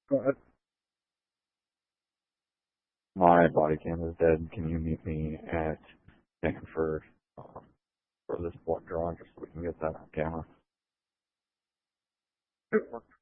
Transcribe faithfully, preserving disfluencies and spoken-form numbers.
Go ahead. My body cam is dead. Can you meet me at Stanford um, for this blood draw just so we can get that on camera? It worked.